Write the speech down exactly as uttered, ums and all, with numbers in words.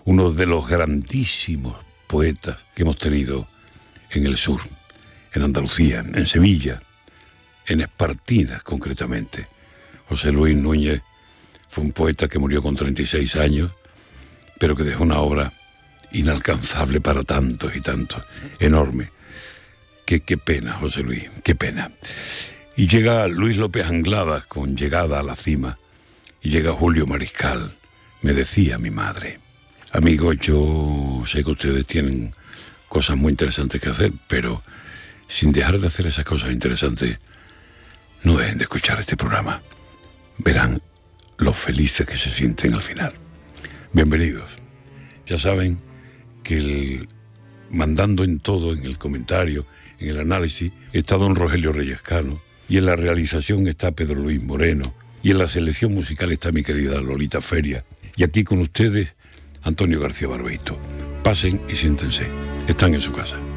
uno de los grandísimos poetas que hemos tenido en el sur, en Andalucía, en Sevilla, en Espartinas concretamente. José Luis Núñez fue un poeta que murió con treinta y seis años, pero que dejó una obra inalcanzable para tantos y tantos, enorme. Qué, qué pena, José Luis, qué pena. Y llega Luis López Anglada con Llegada a la cima, y llega Julio Mariscal, Me decía mi madre. Amigos, yo sé que ustedes tienen cosas muy interesantes que hacer, pero sin dejar de hacer esas cosas interesantes, no dejen de escuchar este programa. Verán lo felices que se sienten al final. Bienvenidos. Ya saben que el, mandando en todo, en el comentario, en el análisis, está don Rogelio Reyescano, y en la realización está Pedro Luis Moreno, y en la selección musical está mi querida Lolita Feria, y aquí con ustedes, Antonio García Barbeito. Pasen y siéntense. Están en su casa.